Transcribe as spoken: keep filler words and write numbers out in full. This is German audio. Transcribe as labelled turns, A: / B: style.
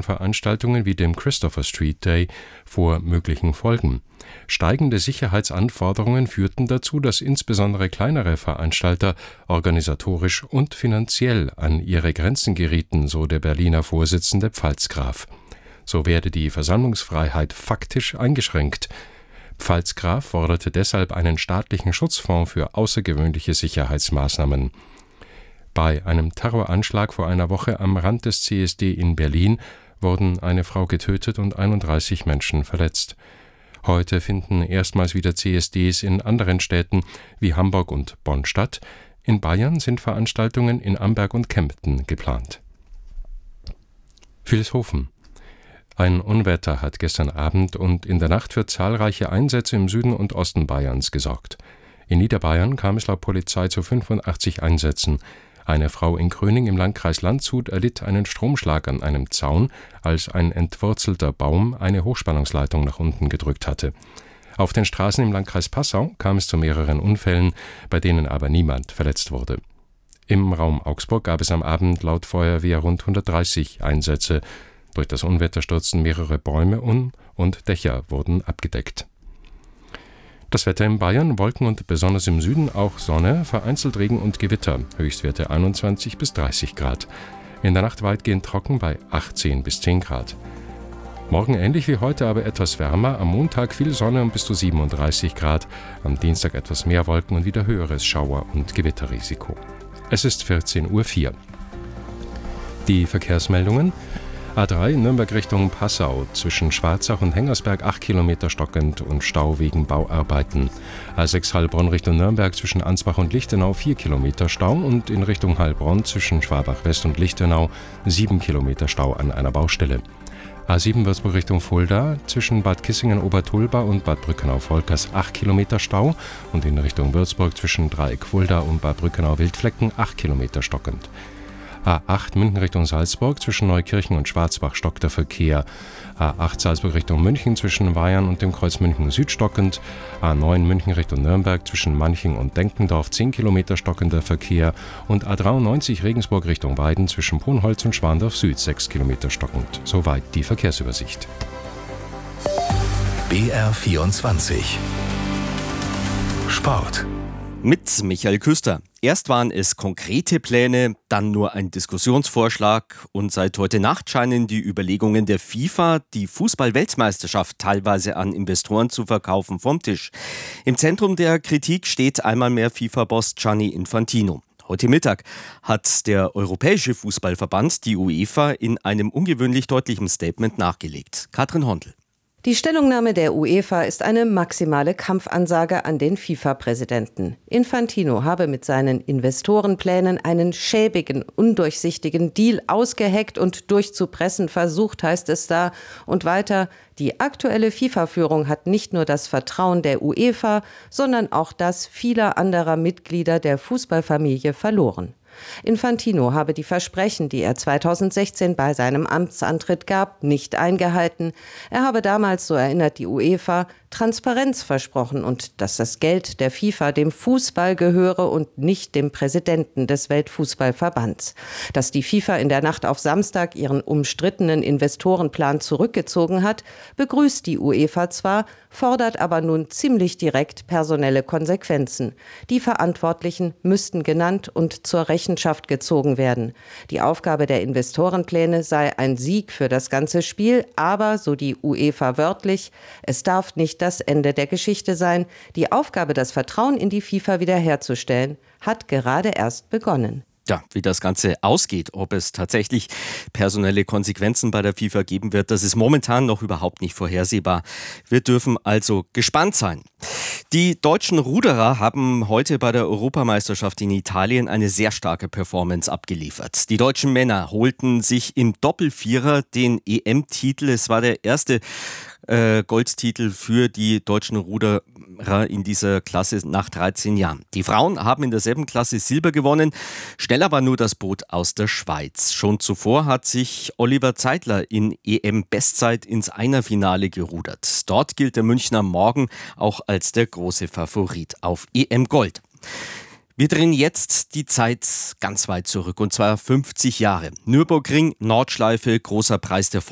A: von Veranstaltungen wie dem Christopher Street Day vor möglichen Folgen. Steigende Sicherheitsanforderungen führten dazu, dass insbesondere kleinere Veranstalter organisatorisch und finanziell an ihre Grenzen gerieten, so der Berliner Vorsitzende Pfalzgraf. So werde die Versammlungsfreiheit faktisch eingeschränkt. Pfalzgraf forderte deshalb einen staatlichen Schutzfonds für außergewöhnliche Sicherheitsmaßnahmen. Bei einem Terroranschlag vor einer Woche am Rand des C S D in Berlin wurden eine Frau getötet und einunddreißig Menschen verletzt. Heute finden erstmals wieder C S Ds in anderen Städten wie Hamburg und Bonn statt. In Bayern sind Veranstaltungen in Amberg und Kempten geplant. Vilshofen. Ein Unwetter hat gestern Abend und in der Nacht für zahlreiche Einsätze im Süden und Osten Bayerns gesorgt. In Niederbayern kam es laut Polizei zu fünfundachtzig Einsätzen. Eine Frau in Kröning im Landkreis Landshut erlitt einen Stromschlag an einem Zaun, als ein entwurzelter Baum eine Hochspannungsleitung nach unten gedrückt hatte. Auf den Straßen im Landkreis Passau kam es zu mehreren Unfällen, bei denen aber niemand verletzt wurde. Im Raum Augsburg gab es am Abend laut Feuerwehr rund hundertdreißig Einsätze. Durch das Unwetter stürzten mehrere Bäume um und Dächer wurden abgedeckt. Das Wetter in Bayern, Wolken und besonders im Süden auch Sonne, vereinzelt Regen und Gewitter, Höchstwerte einundzwanzig bis dreißig Grad. In der Nacht weitgehend trocken bei achtzehn bis zehn Grad. Morgen ähnlich wie heute, aber etwas wärmer, am Montag viel Sonne und bis zu siebenunddreißig Grad, am Dienstag etwas mehr Wolken und wieder höheres Schauer- und Gewitterrisiko. Es ist vierzehn Uhr vier. Die Verkehrsmeldungen: A drei Nürnberg Richtung Passau, zwischen Schwarzach und Hengersberg acht Kilometer stockend und Stau wegen Bauarbeiten. A sechs Heilbronn Richtung Nürnberg zwischen Ansbach und Lichtenau vier Kilometer Stau und in Richtung Heilbronn zwischen Schwabach West und Lichtenau sieben Kilometer Stau an einer Baustelle. A sieben Würzburg Richtung Fulda, zwischen Bad Kissingen-Obertulba und Bad Brückenau-Volkers acht Kilometer Stau und in Richtung Würzburg zwischen Dreieck Fulda und Bad Brückenau-Wildflecken acht Kilometer stockend. A acht München Richtung Salzburg, zwischen Neukirchen und Schwarzbach stockt der Verkehr. A acht Salzburg Richtung München, zwischen Weyern und dem Kreuz München Süd stockend. A neun München Richtung Nürnberg, zwischen Manching und Denkendorf zehn Kilometer stockender Verkehr. Und A dreiundneunzig Regensburg Richtung Weiden, zwischen Ponholz und Schwandorf Süd sechs Kilometer stockend. Soweit die Verkehrsübersicht.
B: B R vierundzwanzig Sport
C: mit Michael Küster. Erst waren es konkrete Pläne, dann nur ein Diskussionsvorschlag und seit heute Nacht scheinen die Überlegungen der FIFA, die Fußball-Weltmeisterschaft teilweise an Investoren zu verkaufen, vom Tisch. Im Zentrum der Kritik steht einmal mehr FIFA-Boss Gianni Infantino. Heute Mittag hat der Europäische Fußballverband, die UEFA, in einem ungewöhnlich deutlichen Statement nachgelegt. Katrin Hondl.
D: Die Stellungnahme der UEFA ist eine maximale Kampfansage an den FIFA-Präsidenten. Infantino habe mit seinen Investorenplänen einen schäbigen, undurchsichtigen Deal ausgeheckt und durchzupressen versucht, heißt es da. Und weiter: Die aktuelle FIFA-Führung hat nicht nur das Vertrauen der UEFA, sondern auch das vieler anderer Mitglieder der Fußballfamilie verloren. Infantino habe die Versprechen, die er zweitausendsechzehn bei seinem Amtsantritt gab, nicht eingehalten. Er habe damals, so erinnert die UEFA, Transparenz versprochen und dass das Geld der FIFA dem Fußball gehöre und nicht dem Präsidenten des Weltfußballverbands. Dass die FIFA in der Nacht auf Samstag ihren umstrittenen Investorenplan zurückgezogen hat, begrüßt die UEFA zwar, fordert aber nun ziemlich direkt personelle Konsequenzen. Die Verantwortlichen müssten genannt und zur Rechenschaft gezogen werden. Die Aufgabe der Investorenpläne sei ein Sieg für das ganze Spiel, aber, so die UEFA wörtlich, es darf nicht das Ende der Geschichte sein. Die Aufgabe, das Vertrauen in die FIFA wiederherzustellen, hat gerade erst begonnen.
C: Ja, wie das Ganze ausgeht, ob es tatsächlich personelle Konsequenzen bei der FIFA geben wird, das ist momentan noch überhaupt nicht vorhersehbar. Wir dürfen also gespannt sein. Die deutschen Ruderer haben heute bei der Europameisterschaft in Italien eine sehr starke Performance abgeliefert. Die deutschen Männer holten sich im Doppelvierer den E M-Titel. Es war der erste äh, Goldtitel für die deutschen Ruderer in dieser Klasse nach dreizehn Jahren. Die Frauen haben in derselben Klasse Silber gewonnen. Schneller war nur das Boot aus der Schweiz. Schon zuvor hat sich Oliver Zeitler in E M-Bestzeit ins Einerfinale gerudert. Dort gilt der Münchner morgen auch als der große Favorit auf E M-Gold. Wir drehen jetzt die Zeit ganz weit zurück, und zwar fünfzig Jahre. Nürburgring, Nordschleife, großer Preis der